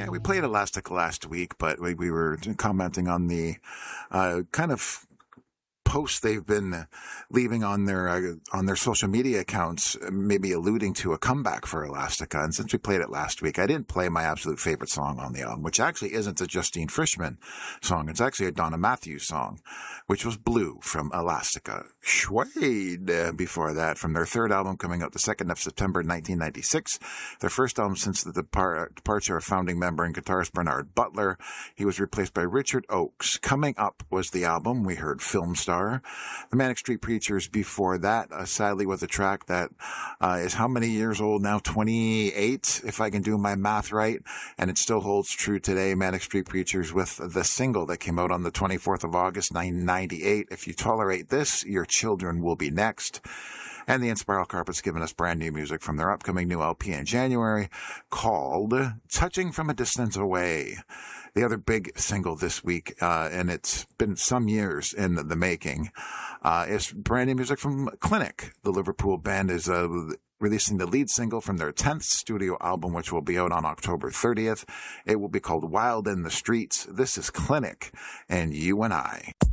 we played Elastic last week, but we were commenting on the kind of posts they've been leaving on their social media accounts, maybe alluding to a comeback for Elastica. And since we played it last week, I didn't play my absolute favorite song on the album, which actually isn't a Justine Frischmann song. It's actually a Donna Matthews song, which was Blue from Elastica. Suede before that, from their third album coming out the 2nd of September 1996. Their first album since the departure of founding member and guitarist Bernard Butler. He was replaced by Richard Oakes. Coming up was the album. We heard Film Star. The Manic Street Preachers before that, sadly, was a track that is how many years old now? 28, if I can do my math right. And it still holds true today. Manic Street Preachers with the single that came out on the 24th of August, 1998. If you tolerate this, your children will be next. And the Inspiral Carpets giving us brand new music from their upcoming new LP in January called Touching from a Distance Away. The other big single this week, and it's been some years in the making, is brand new music from Clinic. The Liverpool band is releasing the lead single from their 10th studio album, which will be out on October 30th. It will be called Wild in the Streets. This is Clinic and You and I.